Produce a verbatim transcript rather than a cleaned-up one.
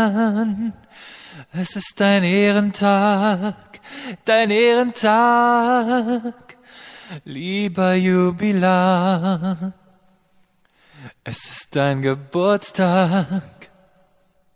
feiern. Es ist dein Ehrentag, dein Ehrentag, lieber Jubilar. Es ist dein Geburtstag,